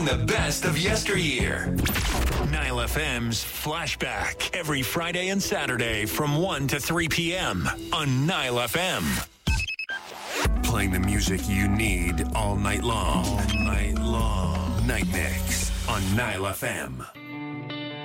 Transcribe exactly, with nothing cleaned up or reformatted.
playing the best of yesteryear. Nile F M's Flashback every Friday and Saturday from one to three p.m. on Nile F M. Playing the music you need all night long. All night long. Night Mix on Nile F M.